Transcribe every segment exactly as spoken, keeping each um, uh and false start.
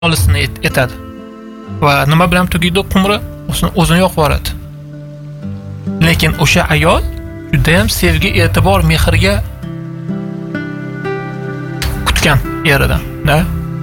olisini etadi. Va nima bilan tugaydi qumri? O'zini o'zini yo'q boradi. Lekin o'sha ayol juda ham sevgi, e'tibor, mehrga kutgan eridan, da?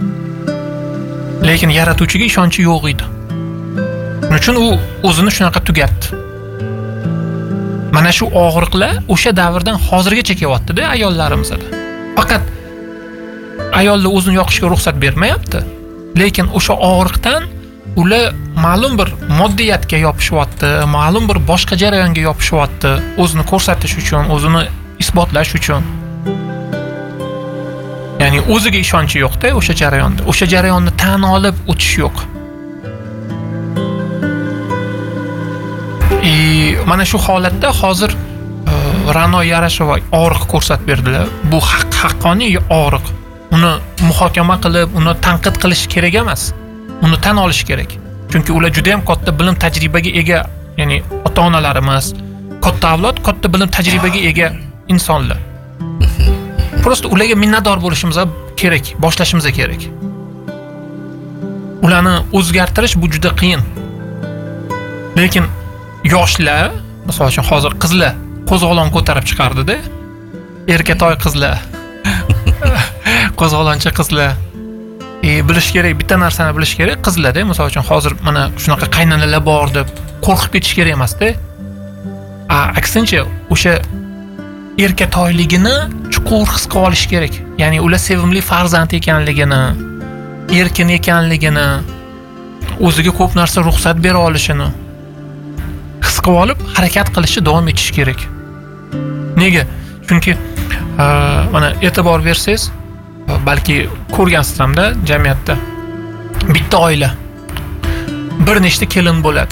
Lekin yaratuvchiga ishonchi yo'q edi. Shuning uchun u o'zini shunaqa tugatdi. Mana shu og'riqlar o'sha davrdan hozirgacha kelyapti-da ayollarimizda. Faqat ayolni o'zini yoqishga ruxsat bermayapti. Lekin o'sha og'riqdan ular ma'lum bir moddiyatga yopishyapti, ma'lum bir boshqa jarayonga yopishyapti, o'zini ko'rsatish uchun, o'zini isbotlash uchun. Ya'ni o'ziga ishonchi yo'q-da o'sha jarayonda. O'sha jarayonni tan olib o'tish yo'q. E, mana shu holatda hozir e, Ra'no Yarasheva og'riq ko'rsatib berdilar. Bu haq haqqoniy og'riq. Uni muhokama qilib, uni tanqid qilish kerak emas. Uni tan olish kerak. Chunki ular juda ham katta bilim tajribaga ega, ya'ni ota-onalarimiz, katta avlod, katta bilim tajribaga ega insonlar. Prosta ularga minnatdor bo'lishimiz kerak, boshlashimiz kerak. Ularni o'zgartirish bu juda qiyin. Lekin yoshlar, masalan uchun hozir qizlar qo'zg'olon ko'tarib chiqardi-da. Erkatoy qizlar. Qo'zg'olonchi qizlar. E, bilish kerak, bitta narsani bilish kerak, qizlarda, masalan uchun hozir mana shunaqa qaynanalar bor deb qo'rqib ketish kerak emas-da. A, aksincha, o'sha erkatoyligini chuqur his qilib olish kerak. Ya'ni ular sevimli farzand ekanligini, erkin ekanligini, o'ziga ko'p narsa ruxsat bera olishini his qilib olib, harakat qilishni davom etish kerak. Nega? Chunki mana e'tibor bersangiz, balki ko'rgansiz hamda jamiyatda bitta oila bir nechta kelin bo'ladi.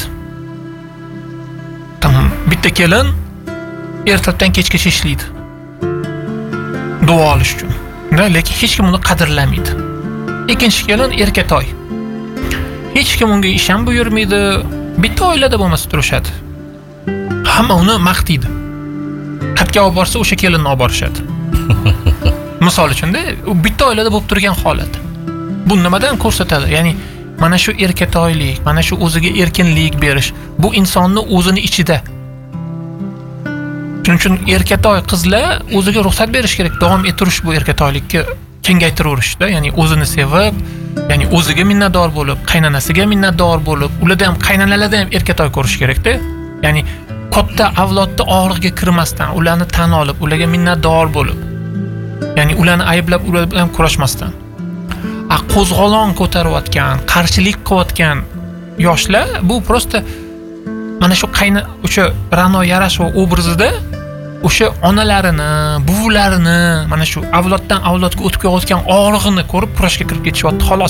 Tamam, bitta kelin ertadan kechgacha ishlaydi. Duo olish uchun. Lekin hech kim uni qadrlamaydi. Ikkinchi kelin erkatoy. Hech kim unga ish ham buyurmaydi. Bitta oilada bo'lmasa turishadi. Hamma uni maqtaydi. Qatga olib borsa o'sha kelinni olib borishadi. Misol uchun-da, u bitta oilada bo'lib turgan holat. Bu nimadan ko'rsatadi? Ya'ni mana shu erkatoylik, mana shu o'ziga erkinlik berish, bu insonni o'zini ichida. Shuning uchun erkatoy qizlar o'ziga ruxsat berish kerak, davom ettirish bu erkatoylikka kengaytiraverish-da, ya'ni o'zini sevib, ya'ni o'ziga minnatdor bo'lib, qaynanasiga minnatdor bo'lib, ularda ham qaynanalarda ham erkatoy ko'rish kerak-da. Ya'ni katta avlodda og'riqga kirmasdan, ularni tan olib, ularga minnatdor bo'lib, ya'ni ularni ayblab, ular bilan kurashmasdan. A qo'zg'olon ko'tarayotgan, qarshilik qilayotgan yoshlar bu prosta mana shu qayna o'sha Ra'no Yarasheva obrazida o'sha onalarini, buvlarini, mana shu avloddan avlodga o'tib kelayotgan og'rig'ini ko'rib kurashga kirib ketishyapti, xolos.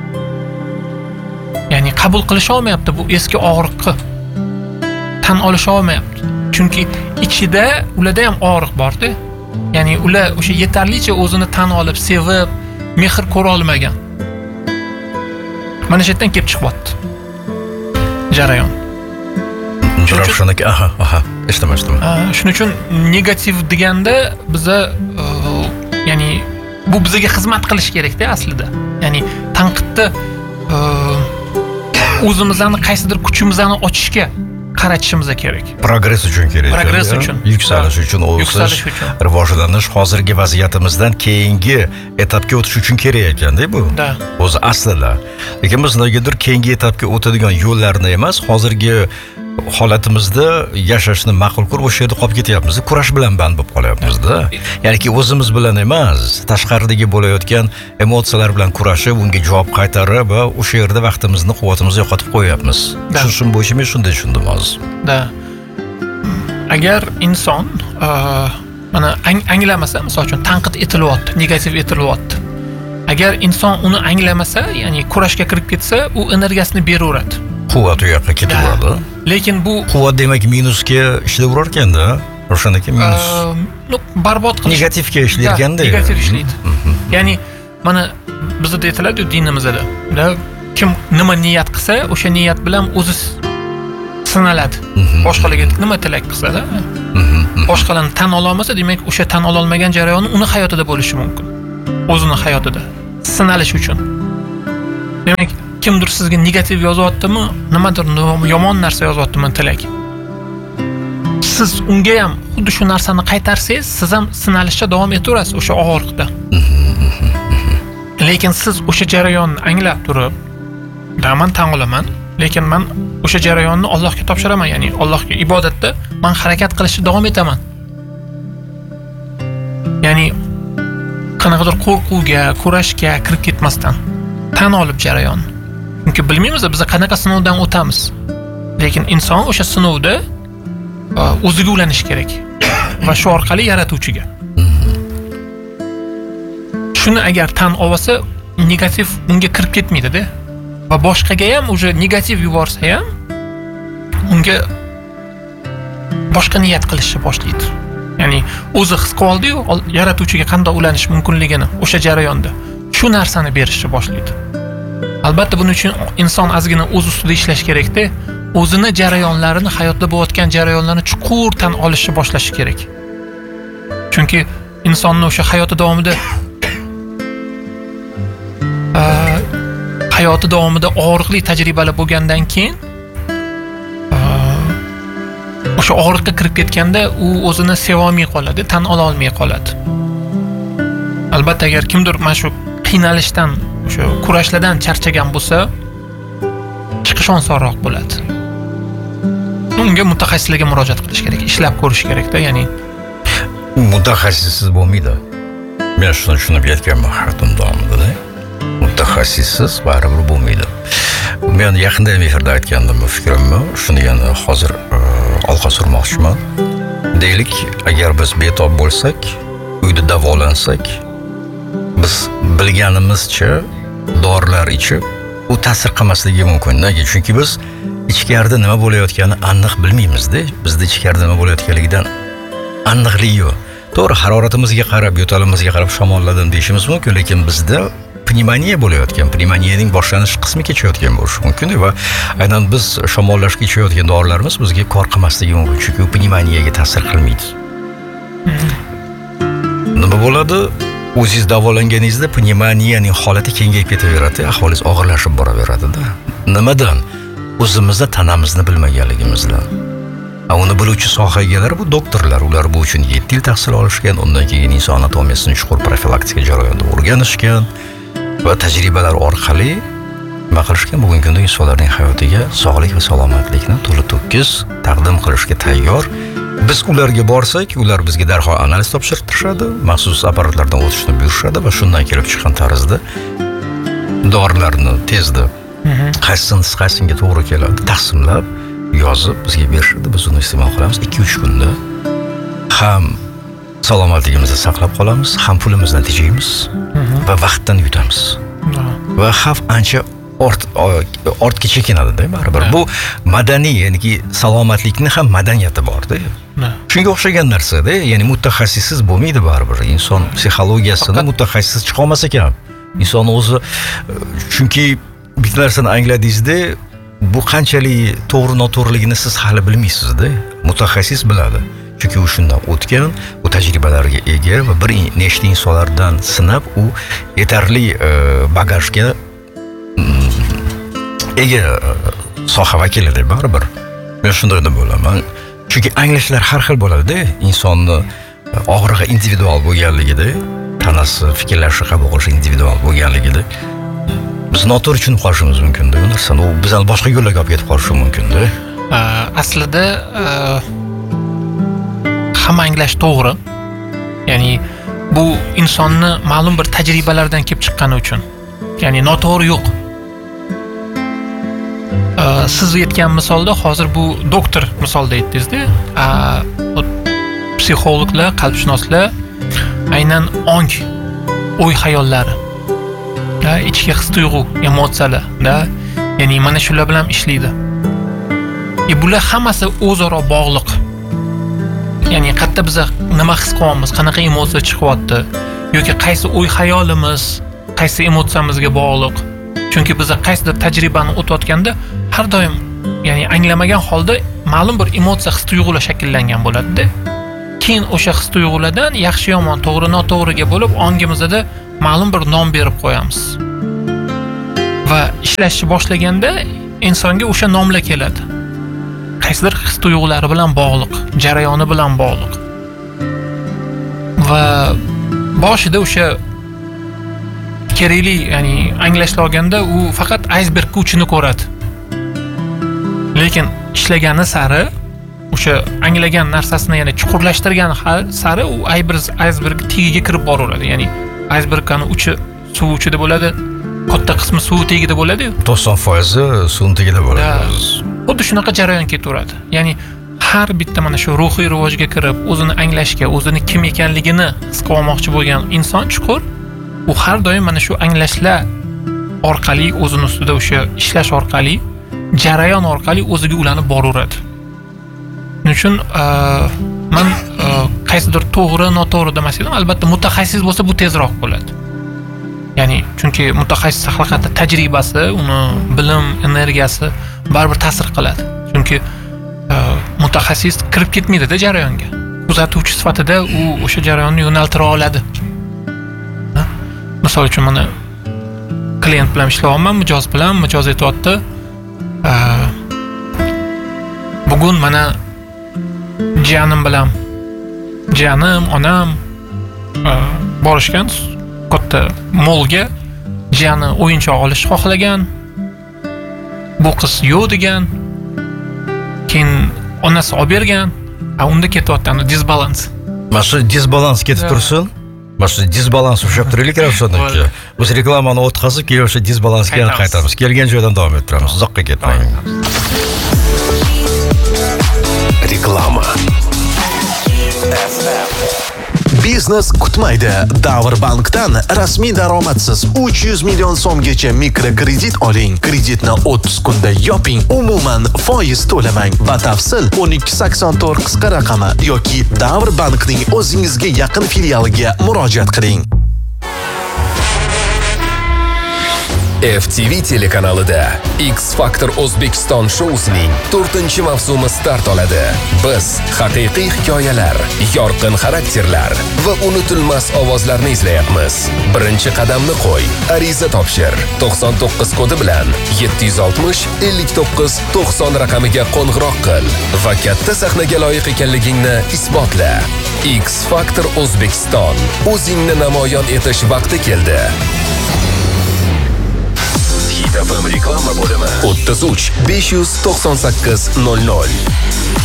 Ya'ni qabul qilisha olmayapti bu eski og'riqni. Tan olisha olmayapti. Chunki ichida ularda ham og'riq bor-da. Ya'ni ular o'sha yetarlicha o'zini tan olib, sevib, mehr ko'ra olmagan. Mana shu yerdan kelib chiqyapti jarayon. Shuning uchun aha, aha, eshitdim. Shuning uchun negativ deganda biza ya'ni bu bizga xizmat qilish kerak-da aslida. Ya'ni tanqidni o'zimizni qaysidir kuchimizni ochishga qaratishimiz kerak. Progress uchun kerak. Progress uchun. Yuksalish uchun, o'sish, rivojlanish, hozirgi vaziyatimizdan keyingi etapga o'tish uchun kerak ekanda bu. O'zi aslida. Lekin biz negadir keyingi etapga o'tadigan yo'llarni emas, hozirgi holatimizda yashashni ma'qul ko'rib o'sha yerda qolib ketyapmiz. Kurash bilan band bo'lib qolyapmiz-da. Ya'niki o'zimiz bilan emas, tashqaridagi bo'layotgan emotsiyalar bilan kurashib, unga javob qaytarib va o'sha yerda vaqtimizni, quvvatimizni yo'qotib qo'yapmiz. Shu bo'yicha men shunday tushundim hozir. Da. Agar inson mana anglamasa, masalan uchun tanqid etilyapti, negativ etilyapti. Agar inson uni anglamasa, ya'ni kurashga kirib ketsa, u energiyasini beraveradi. Quvvat u yoqqa ketaveradi. Lekin bu quvvat demak minusga ishlayverar ekanda, o'shaniki minus. Ну, barbod qilish. Negativga ishlayotganda. Negativ ishlaydi. Ya'ni mana bizda aytiladi dinimizda, kim nima niyat qilsa, o'sha niyat bilan o'zi sinaladi. Boshqalarga nima tilak qilsa-da, boshqalarni tan ola olmasa, demak o'sha tan ola olmagan jarayonni uni hayotida bo'lishi mumkin. O'zini hayotida sinalish uchun. Demak, kimdir sizga negativ yozyaptimi, nimadir yomon narsa yozyaptimi tilak. Siz unga ham xuddi shu narsani qaytarsangiz, siz ham sinalishda davom etaverasiz o'sha og'riqda. Lekin siz o'sha jarayonni anglab turib, "Men tan olaman, lekin men o'sha jarayonni Allohga topshiraman, ya'ni Allohga ibodatda men harakat qilishda davom etaman." Ya'ni qanaqadir qo'rquvga, kurashga kirib ketmasdan tan olib jarayon. Chunki bilmaymiz biz qanaqa sinovdan o'tamiz. Lekin inson o'sha sinovda o'ziga ulanish kerak va shu orqali yaratuvchiga. Shuni agar tan olsa, negativ unga kirib ketmaydi-da. Va boshqaga ham o'sha negativ yuborsa ham unga boshqa niyat qilishni boshlaydi. Ya'ni o'zi his qildi-yu, yaratuvchiga qanday ulanish mumkinligini o'sha jarayonda shu narsani berishni boshlaydi. Albatta buning uchun inson ozgina o'z ustida ishlash kerak-da. O'zini jarayonlarini, hayotda bo'layotgan jarayonlarni chuqur tan olishni boshlashi kerak. Chunki insonni o'sha hayoti davomida hayoti davomida og'riqli tajribalar bo'lgandan keyin o'sha og'riqqa kirib ketganda u o'zini seva olmay qoladi, tan ola olmay qoladi. Albatta agar kimdir mana shu qiynalishdan, o'sha kurashlardan charchagan bo'lsa, chiqish osonroq bo'ladi. Unga mutaxassislarga murojaat qilish kerak, ishlab ko'rish kerak-da, ya'ni mutaxassissiz bo'lmaydi. Men shuni tushunib yetganman hayotim davomida. Mutaxassissiz baribir bo'lmaydi. Men yaqinda ham efirda aytgandim bu fikrimni, shuni yana hozir olqa surmoqchiman. Deylik, agar biz betob bo'lsak, uyda davolansak, biz bilganimizcha dorilar ichib, u ta'sir qilmasligi mumkin. Nega? Chunki biz ichkarida nima bo'layotganini aniq bilmaymiz-da. Bizda ichkarida nima bo'layotganligidan aniqlik yo'q. To'g'ri, haroratimizga qarab, yo'talimizga qarab shamolladim deyishimiz mumkin, lekin bizda pnevmoniya bo'layotgan, pnevmoniyaning boshlanish qismi kechayotgan bo'lishi mumkin va aynan biz shamollashga ichayotgan dorilarimiz bizga kor qilmasligi mumkin, chunki u pnevmoniyaga ta'sir qilmaydi. Nima bo'ladi? O'zingiz davolanganingizda pnevmoniyaning holati kengayib ketaveradi, ahvolingiz og'irlashib boraveradi-da. Nimadan? O'zimizda tanamizni bilmaganligimizdan. Uni biluvchi soha egalari bu doktorlar, ular bu uchun yetti yil tahsil olishgan, undan keyin inson anatomiyasini chuqur profilaktika jarayonida o'rganishgan va tajribalar orqali nima qilishgan, bugungi kunda insonlarning hayotiga sog'lik va salomatlikni to'la-to'kis taqdim qilishga tayyor. Biz ularga borsak, ular bizga darhol analiz topshirtirishadi, maxsus apparatlardan o'tishni buyurishadi va shundan kelib chiqqan tarzda dorilarni tezda qaysinisi qaysinga to'g'ri keladi taqsimlab yozib bizga berishadi. Biz uni iste'mol qilamiz. ikki uch kunda ham salomatligimizni saqlab qolamiz, ham pulimizdan tejaymiz va vaqtdan yutamiz. Va xavf ancha ort ortga chekinadi-da, baribir. Bu madaniy, ya'ni salomatlikning ham madaniyati bor-da. Shunga o'xshagan narsa-da, ya'ni mutaxassissiz bo'lmaydi baribir. Inson psixologiyasini mutaxassis chiqa olmas ekan. Inson o'zi, chunki bitta narsani angladingizda, bu qanchalik to'g'ri-noto'g'riligini siz hali bilmaysiz-da. Mutaxassis biladi. Chunki u shundan o'tgan, u tajribalarga ega va bir nechta insonlardan sinab, u yetarli bagajga ega soha vakilida baribir. Men shunday deb o'ylayman. Chunki anglashlar har xil bo'ladi-da. Insonni og'rig'i individual bo'lganligida, tanasi, fikrlashi, qabul qilishi individual bo'lganligida biz noto'g'ri tushunib qolishimiz mumkin-da. Bu narsani u bizani boshqa yo'llarga olib ketib qolishi mumkin-da. Aslida hamma anglash to'g'ri. Ya'ni bu insonni ma'lum bir tajribalardan kelib chiqqani uchun. Ya'ni noto'g'ri yo'q. Siz aytgan misolda hozir bu doktor misolda aytdingiz-da. Psixologlar, qalbshunoslar aynan ong, o'y hayollari, da ichki his-tuyg'u, emotsiyalar, da ya'ni mana shular bilan ishlaydi. E bular hammasi o'zaro bog'liq. Ya'ni qayerda biz nima his qilyapmiz, qanaqa emotsiya chiqyapti yoki qaysi o'y hayolimiz, qaysi emotsiyamizga bog'liq. Chunki biz qaysidir tajribani o'tayotganda har doim, ya'ni anglamagan holda ma'lum bir emotsiya, his-tuyg'ular shakllangan bo'ladi-da. Keyin o'sha his-tuyg'ulardan yaxshi-yomon, to'g'ri-noto'g'riga bo'lib ongimizda ma'lum bir nom berib qo'yamiz. va ishlashni boshlaganda insonga o'sha nomlar keladi. Qaysidir his-tuyg'ulari bilan bog'liq, jarayoni bilan bog'liq. Va boshida o'sha kerakli, ya'ni anglashni olganda u faqat aysbergning uchini ko'radi. Lekin ishlagani sari o'sha anglagan narsasini yana chuqurlashtirgan sari u aysberg tagiga kirib boraveradi. Ya'ni aysbergning uchi suv uchida bo'ladi, katta qismi suv tagida bo'ladi-yu. to'qson foiz suv tagida bo'ladi. Xuddi shunaqa jarayon ketaveradi. Ya'ni har bitta mana shu ruhiy rivojga kirib, o'zini anglashga, o'zini kim ekanligini his qilmoqchi bo'lgan inson chuqur, u har doim mana shu anglashlar orqali, o'zini ustida o'sha ishlash orqali, jarayon orqali o'ziga ulanib boraveradi. Shuning uchun men qaysidir to'g'ri, noto'g'ri demas edim, albatta mutaxassis bo'lsa bu tezroq bo'ladi. Ya'ni chunki mutaxassis haqiqatda tajribasi, uni bilim, energiyasi baribir ta'sir qiladi. Chunki mutaxassis kirib ketmaydi-da jarayonga. Kuzatuvchi sifatida u o'sha jarayonni yo'naltira oladi. Misol uchun mana klient bilan ishlayapman, mijoz bilan, mijoz aytayapti. Bugun mana jiyanim bilan, jiyanim, onam borishgan katta molga, jiyani o'yinchoq olishni xohlagan. Bu qiz yo'q degan. Keyin onasi olib bergan. A unda ketyapti disbalans. Mana shu disbalans ketib tursin. Mana shu disbalans ushlab turaylik ravshandan keyin. Biz reklamani o'tkazib, keyin o'sha disbalansga qaytamiz. Kelgan joydan davom ettiramiz. Uzoqqa ketmang. Reklama. Biznes kutmaydi. Davr bankdan rasmiy daromadsiz uch yuz million so'mgacha mikrokredit oling. Kreditni o'ttiz kunda yoping. Umuman foiz to'lamang. Batafsil o'n ikki sakson to'rt qisqa raqami yoki Davr bankning o'zingizga yaqin filialiga murojaat qiling. F T V telekanalida X Factor O'zbekiston shousining to'rtinchi mavsumi start oladi. Biz haqiqiy hikoyalar, yorqin xarakterlar va unutilmas ovozlarni izlayapmiz. Birinchi qadamni qo'y, ariza topshir. to'qson to'qqiz kodi bilan yetti yuz oltmish ellik to'qqiz to'qson raqamiga qo'ng'iroq qil va katta sahnaga loyiq ekanligingni isbotla. X Factor O'zbekiston, o'zingni namoyon etish vaqti keldi. F M reklama bo'limi o'ttiz uch besh yuz to'qson sakkiz nol nol.